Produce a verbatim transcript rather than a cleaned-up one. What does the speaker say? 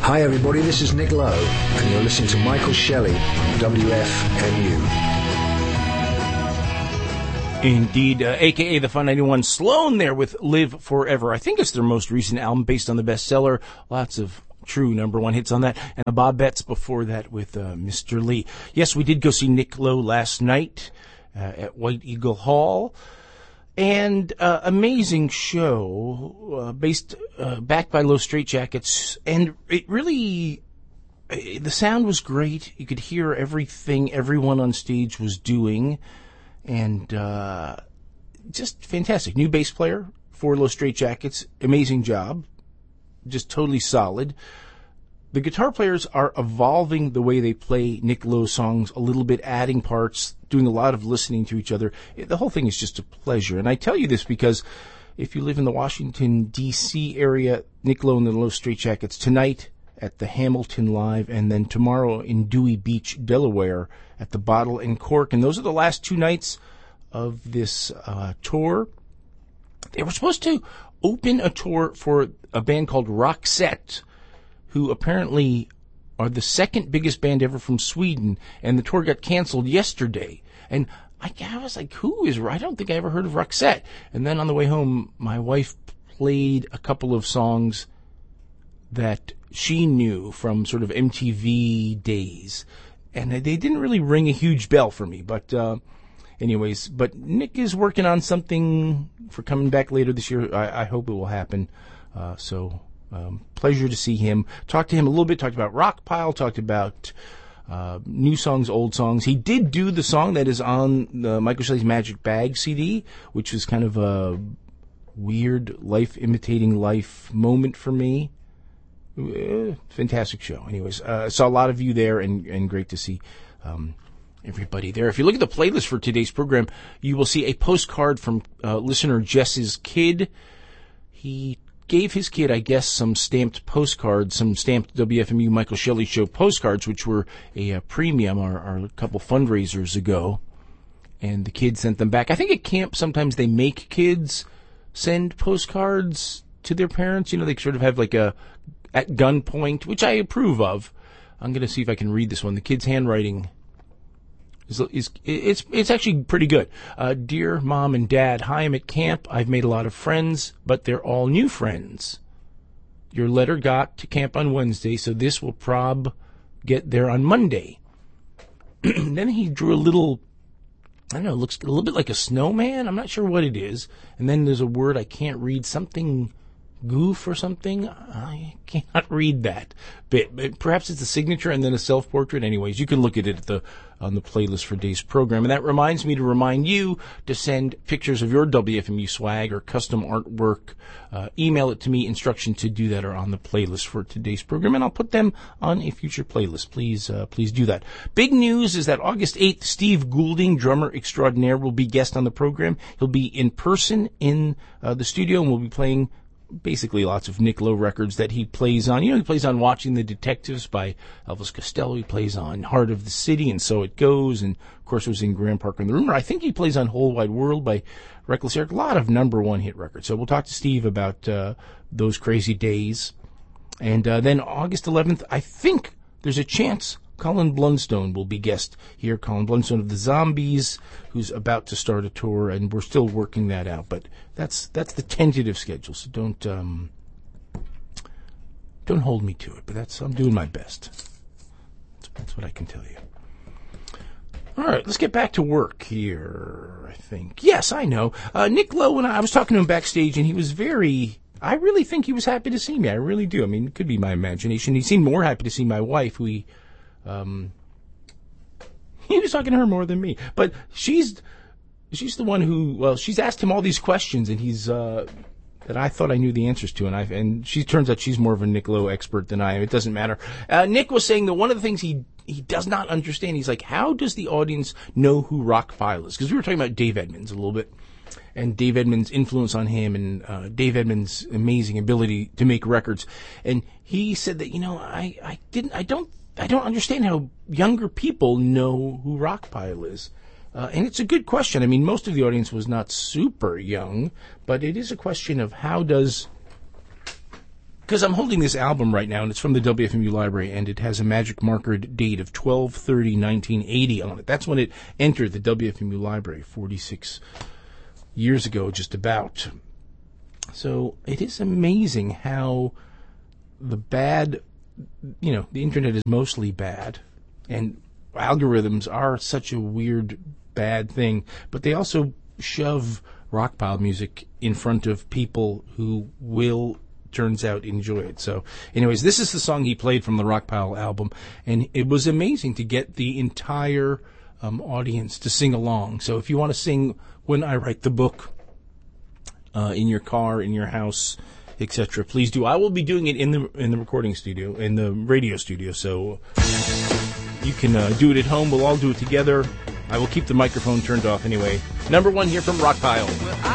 Hi everybody, this is Nick Lowe, and you're listening to Michael Shelley on W F M U. Indeed, uh, a k a the Fun ninety-one Sloan there with Live Forever. I think it's their most recent album based on the bestseller. Lots of true number one hits on that. And the Bob Betts before that with uh, Mister Lee. Yes, we did go see Nick Lowe last night uh, at White Eagle Hall. And uh, amazing show, uh, based, uh, backed by Low Straitjackets. And it really, uh, the sound was great. You could hear everything everyone on stage was doing. And uh, just fantastic. New bass player for Low Straitjackets. Amazing job. Just totally solid. The guitar players are evolving the way they play Nick Lowe songs a little bit, adding parts, doing a lot of listening to each other. The whole thing is just a pleasure. And I tell you this because if you live in the Washington, D C area, Nick Lowe and the Low Straitjackets tonight at the Hamilton Live, and then tomorrow in Dewey Beach, Delaware at the Bottle and Cork. And those are the last two nights of this uh, tour. They were supposed to open a tour for a band called Roxette, who apparently are the second biggest band ever from Sweden, and the tour got canceled yesterday. And I, I was like, who is, I don't think I ever heard of Roxette. And then on the way home, my wife played a couple of songs that she knew from sort of M T V days. And they didn't really ring a huge bell for me, but, uh, anyways, but Nick is working on something for coming back later this year. I, I hope it will happen. Uh, so, Um, pleasure to see him. Talked to him a little bit, talked about Rockpile, talked about uh, new songs, old songs. He did do the song that is on the Michael Shelley's Magic Bag C D, which was kind of a weird life imitating life moment for me. Uh, fantastic show. Anyways, uh, saw a lot of you there, and, and great to see um, everybody there. If you look at the playlist for today's program, you will see a postcard from uh, listener Jess's kid. He gave his kid, I guess, some stamped postcards, some stamped W F M U Michael Shelley Show postcards, which were a, a premium or, or a couple fundraisers ago. And the kid sent them back. I think at camp sometimes they make kids send postcards to their parents. You know, they sort of have like a at gunpoint, which I approve of. I'm going to see if I can read this one. The kid's handwriting is, is it's it's actually pretty good. Uh, Dear Mom and Dad, hi, I'm at camp. I've made a lot of friends, but they're all new friends. Your letter got to camp on Wednesday, so this will prob get there on Monday. Then he drew a little, I don't know, it looks a little bit like a snowman. I'm not sure what it is. And then there's a word I can't read, something goof or something. I cannot read that bit, but perhaps it's a signature and then a self-portrait. Anyways, you can look at it at the on the playlist for today's program. And that reminds me to remind you to send pictures of your W F M U swag or custom artwork. Uh, email it to me. Instruction to do that are on the playlist for today's program, and I'll put them on a future playlist. Please, uh, please do that. Big news is that August eighth, Steve Goulding, drummer extraordinaire, will be guest on the program. He'll be in person in uh, the studio, and we'll be playing basically lots of Nick Lowe records that he plays on. You know, he plays on Watching the Detectives by Elvis Costello. He plays on Heart of the City and So It Goes. And, of course, it was in Graham Parker and the Rumor. I think he plays on Whole Wide World by Reckless Eric. A lot of number one hit records. So we'll talk to Steve about uh, those crazy days. And uh, then August eleventh, I think there's a chance Colin Blunstone will be guest here. Colin Blunstone of the Zombies, who's about to start a tour, and we're still working that out. But that's that's the tentative schedule, so don't um, don't hold me to it. But that's I'm doing my best. That's, that's what I can tell you. All right, let's get back to work here. I think yes, I know. Uh, Nick Lowe and I, I was talking to him backstage, and he was very. I really think he was happy to see me. I really do. I mean, it could be my imagination. He seemed more happy to see my wife, who he. Um, he was talking to her more than me, but she's, she's the one who, well, she's asked him all these questions, and he's, uh, that I thought I knew the answers to, and I, and she turns out she's more of a Nick Lowe expert than I am. It doesn't matter. Uh, Nick was saying that one of the things he, he does not understand, he's like, how does the audience know who Rockpile is? Because we were talking about Dave Edmunds a little bit, and Dave Edmunds' influence on him, and, uh, Dave Edmunds' amazing ability to make records. And he said that, you know, I, I didn't, I don't, I don't understand how younger people know who Rockpile is. Uh, and it's a good question. I mean, most of the audience was not super young, but it is a question of how does because I'm holding this album right now, and it's from the W F M U library, and it has a magic marker date of twelve thirty nineteen eighty on it. That's when it entered the W F M U library, forty-six years ago, just about. So it is amazing how the bad, you know, the internet is mostly bad, and algorithms are such a weird, bad thing, but they also shove rockpile music in front of people who will, turns out, enjoy it. So anyways, this is the song he played from the Rockpile album, and it was amazing to get the entire um, audience to sing along. So if you want to sing When I Write the Book uh, in your car, in your house, et cetera, please do. I will be doing it in the in the recording studio, in the radio studio, so you can uh, do it at home. We'll all do it together. I will keep the microphone turned off anyway. Number one here from Rockpile.